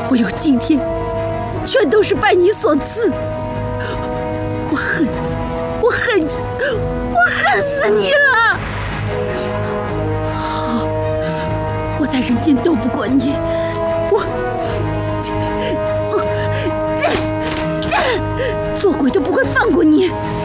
会有今天，全都是拜你所赐。我恨你，我恨你，我恨死你了！好，我在人间斗不过你，做鬼都不会放过你。